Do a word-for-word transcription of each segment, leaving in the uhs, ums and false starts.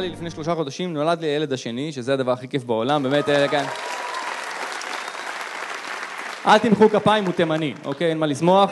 לי לפני שלושה חודשים, נולד לי הילד השני, שזה הדבר הכי כיף בעולם, באמת, כאן. אל תמחאו כפיים, הוא תימני, אוקיי? אין מה לשמוח.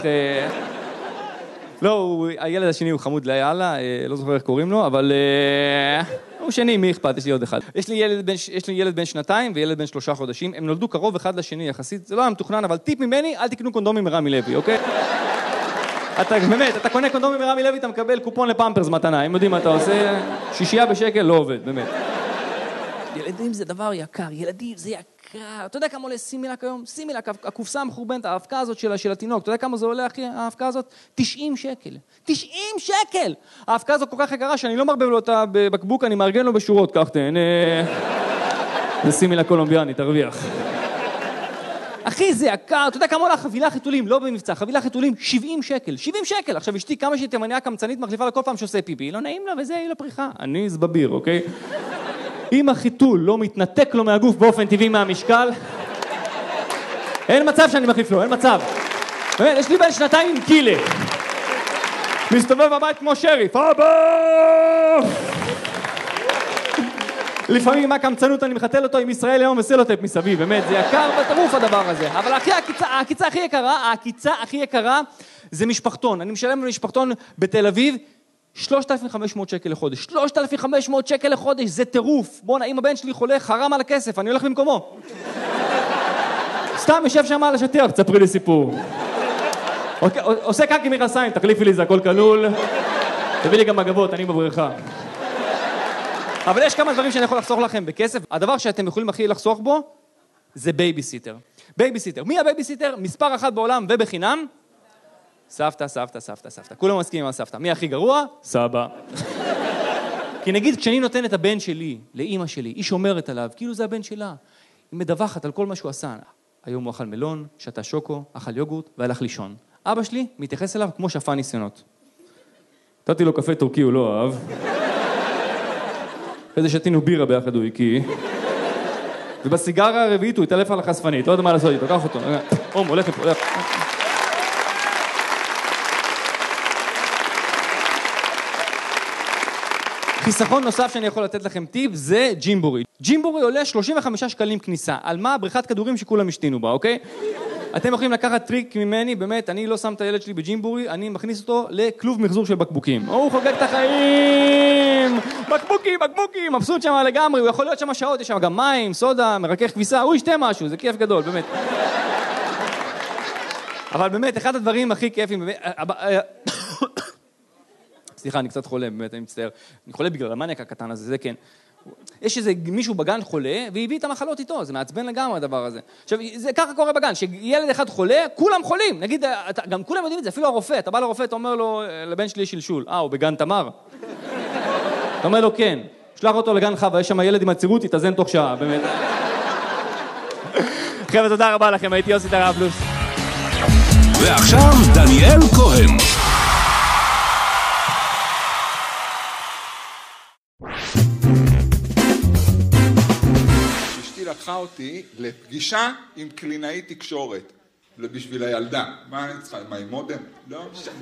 לא, הילד השני הוא חמוד ליאללה, לא זוכר איך קוראים לו, אבל הוא שני, מי אכפת? יש לי עוד אחד. יש לי ילד בן, יש לי ילד בן שנתיים וילד בן שלושה חודשים, הם נולדו קרוב אחד לשני יחסית, זה לא היה מתוכנן, אבל טיפ ממני, אל תקנו קונדומים מרמי לוי, אוקיי? אתה, באמת, אתה קונה קונדומים מרמי לוי, אתה מקבל קופון לפמפרס מתנה, הם יודעים מה אתה עושה, שישייה בשקל, לא עובד, באמת. ילדים זה דבר יקר, ילדים זה יקר. אתה יודע כמה עולה סימילק היום? סימילק, הקופסה המחורבנת, ההפקה הזאת של, של התינוק, אתה יודע כמה זה עולה, אחי, ההפקה הזאת? תשעים שקל. תשעים שקל! ההפקה הזאת כל כך יקרה שאני לא מרבב לו אותה בבקבוק, אני מארגן לו בשורות, כך תהנה. זה סימילק קולומביאני, תרוויח. אחי, זה יקר, אתה יודע כמה עולה חבילה חיתולים, לא במבצע, חבילה חיתולים, שבעים שקל, שבעים שקל. עכשיו, אשתי כמה שהיא תימניה קמצנית מחליפה לכל פעם שעושה פיפי, לא נעים לה וזה, היא לא פריחה. אני זבביר, אוקיי? אם החיתול לא מתנתק לו מהגוף באופן טבעי מהמשקל, אין מצב שאני מחליף לו, אין מצב. באמת, יש לי בן שנתיים עם קילה. מסתובב בבית כמו שריף, אבא! לפעמים עם הקמצנות אני מחתל אותו עם ישראל היום וסלוטפ מסביב, באמת, זה יקר בטירוף הדבר הזה. אבל הכי, הקיצה, הקיצה הכי יקרה, הקיצה הכי יקרה זה משפחתון. אני משלם למשפחתון בתל אביב, שלושת אלפים וחמש מאות שקל לחודש. שלושת אלפים וחמש מאות שקל לחודש, זה טירוף. בוא'נה, אם הבן שלי חולה, חרם על הכסף, אני הולך במקומו. סתם יושב שם על השטיח, תספרי לי סיפור. עושה קקי מכנסיים, תחליפי לי, זה הכל כלול. תביא לי גם מגבות, אני בבריכה. אבל יש כמה דברים שאני יכול לחסוך לכם בכסף. הדבר שאתם יכולים הכי לחסוך בו, זה בייביסיטר. בייביסיטר. מי הבייביסיטר? מספר אחת בעולם ובחינם. סבתא, סבתא, סבתא, סבתא. כולם מסכימים על סבתא. מי הכי גרוע? סבא. כי נגיד, כשאני נותן את הבן שלי לאמא שלי, היא שומרת עליו, כאילו זה הבן שלה. היא מדווחת על כל מה שהוא עשה. היום הוא אכל מלון, שתה שוקו, אכל יוגורט והלך לישון. אבא שלי מתייחס אליו כמו שפה ניסיונות. נתתי לו קפה טורקי, הוא לא אהב. אחרי זה שתינו בירה ביחד הוא הקיא. ובסיגרה הרביעית הוא התעלף על החשפנית. לא יודע מה לעשות איתו, קח אותו. אום, הולך לפה, הולך. חיסכון נוסף שאני יכול לתת לכם טיפ זה ג'ימבורי. ג'ימבורי עולה שלושים וחמישה שקלים כניסה. על מה? בריכת כדורים שכולם השתינו בה, אוקיי? אתם יכולים לקחת טריק ממני, באמת, אני לא שם את הילד שלי בג'ימבורי, אני מכניס אותו לכלוב מחזור של בקבוקים. הוא חוגג את החיים! בקבוקים, בקבוקים, מבסוט שם לגמרי, הוא יכול להיות שם שעות, יש שם גם מים, סודה, מרכך כביסה, הוא ישתה משהו, זה כיף גדול, באמת. אבל באמת, אחד הדברים הכי כיפים, באמת... סליחה, אני קצת חולה, באמת, אני מצטער. אני חולה בגלל המניאק הקטן הזה, זה כן. יש איזה מישהו בגן חולה, והביא את המחלות איתו, זה מעצבן לגמרי הדבר הזה. עכשיו, זה ככה קורה בגן, שילד אחד חולה, כולם חולים. נגיד, גם כולם יודעים את זה, אפילו הרופא, אתה בא לרופא, אתה אומר לו, לבן שלי שלשול, אה, הוא בגן תמר? אתה אומר לו, כן. שלח אותו לגן חווה, יש שם ילד עם הצירות, תתאזן תוך שעה, באמת. חבר'ה, תודה רבה לכם, הייתי יוסי טראבלוס. ועכשיו, דניאל כהן. לקחה אותי לפגישה עם קלינאי תקשורת, בשביל הילדה. מה אני צריכה? מה, עם מודם? לא משנה.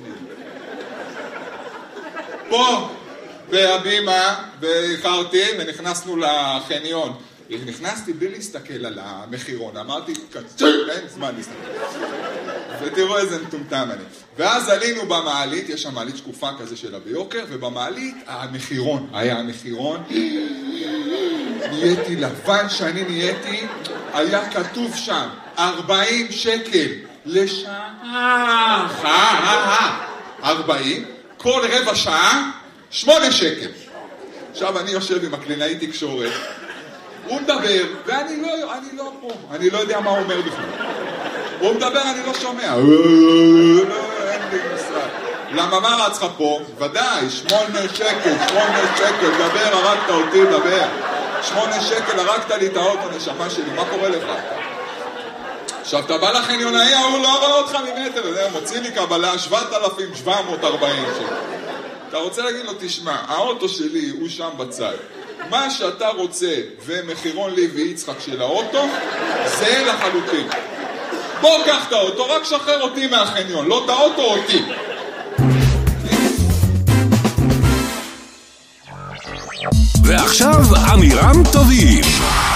פה, בהבימה, ואיחרתי, ונכנסנו לחניון. נכנסתי בלי להסתכל על המחירון, אמרתי, קצר, אין זמן להסתכל. ותראו איזה מטומטם אני. ואז עלינו במעלית, יש שם מעלית שקופה כזה שלה ביוקר, ובמעלית המחירון, היה המחירון, נהייתי לבן שאני נהייתי, היה כתוב שם, ארבעים שקל לשעה, ארבעים, כל רבע שעה, שמונה שקל. עכשיו אני יושב עם הקלינאי תקשורת, הוא מדבר, ואני לא, אני לא פה, אני לא יודע מה הוא אומר בכלל. הוא מדבר, אני לא שומע. אין לי משרד. למה מה רצך פה? ודאי, שמונה שקל, שמונה שקל, דבר, הרגת אותי, דבר. שמונה שקל, הרגת לי את האוטו, נשמה שלי, מה קורה לך? עכשיו, אתה בא לחניונאי, הוא לא רואה אותך ממטר, זה מוציא לי קבלה, שבעת אלפים שבע מאות וארבעים שקל. אתה רוצה להגיד לו, תשמע, האוטו שלי הוא שם בצד. מה שאתה רוצה ומחירון לי ויצחק של האוטו, זה לחלוטין. בוא קח את האוטו, רק שחרר אותי מהחניון, לא את האוטו אותי. ועכשיו אמירם טובים.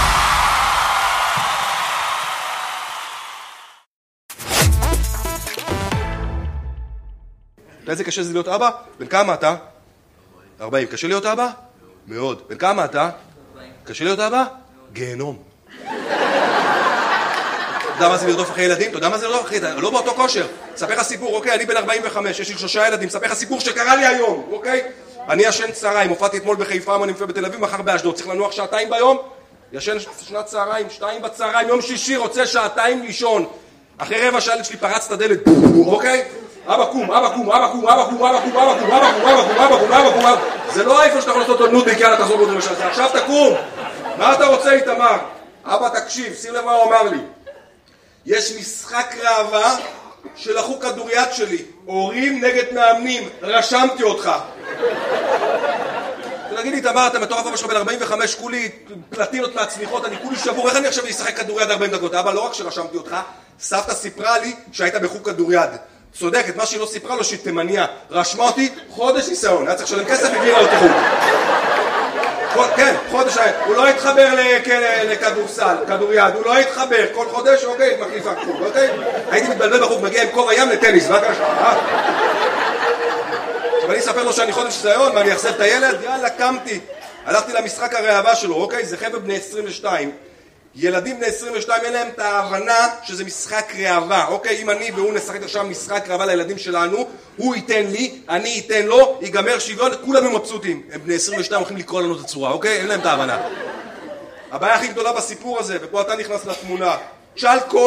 אתה איזה קשה זה להיות אבא? בן כמה אתה? ארבעים. קשה להיות אבא? מאוד. בן כמה אתה? קשה להיות אבא? גיהנום. אתה יודע מה זה לרדוף אחרי ילדים? אתה יודע מה זה לרדוף אחרי? לא באותו כושר. ספר לך סיפור, אוקיי? אני בן ארבעים וחמש, יש לי שלושה ילדים. ספר לך סיפור שקרה לי היום, אוקיי? אני ישן צהריים, הופעתי אתמול בחיפה, אני מופיע בתל אביב, מחר באשדוד. צריך לנוח שעתיים ביום? ישן שנת צהריים, שתיים בצהריים, יום שישי רוצה שעתיים לישון. אחרי רבע שעה שלי פרץ את הדלת, אוקיי? אבא קום, אבא קום, אבא קום, אבא קום, אבא קום, אבא קום, אבא קום, אבא קום, אבא קום, אבא קום, אבא קום. זה לא איפה שאתה יכול לעשות אותו נודניק, יאללה תחזור בו למשל. עכשיו תקום. מה אתה רוצה איתמר? אבא תקשיב, שים לב מה הוא אמר לי. יש משחק ראווה שלחו כדוריד שלי, הורים נגד מאמנים, רשמתי אותך. תגיד לי, תמר, אתה מטורף, אבא שלך בן ארבעים וחמש, כולי פלטינות מהצמיחות, אני כולי שבור, איך אני עכשיו אשחק כדוריד ארבעים דקות? אבא, לא רק שרשמתי אותך, סבתא סיפרה לי שהיית בחוג כדוריד. צודקת, מה שהיא לא סיפרה לו שהיא תימניה. רשמה אותי חודש ניסיון, היה צריך לשלם כסף והגירה אותי חוג. כן, חודש, הוא לא התחבר לכדורסל, כדוריד, הוא לא התחבר, כל חודש, אוקיי, מחליפה חוג, אוקיי? הייתי מתבלבל בחוג, מגיע עם כובע ים לטניס, בבקשה, אה? ואני אספר לו שאני חודש ניסיון, ואני אחזב את הילד, יאללה, קמתי. הלכתי למשחק הראווה שלו, אוקיי? זה חבר'ה בני עשרים ושתיים. ילדים בני עשרים ושתיים אין להם את ההבנה שזה משחק ראווה, אוקיי? אם אני והוא נשחק עכשיו משחק ראווה לילדים שלנו, הוא ייתן לי, אני ייתן לו, ייגמר שוויון, כולם מבסוטים. הם בני עשרים ושתיים הולכים לקרוא לנו את הצורה, אוקיי? אין להם את ההבנה. הבעיה הכי גדולה בסיפור הזה, ופה אתה נכנס לתמונה. תשאל כל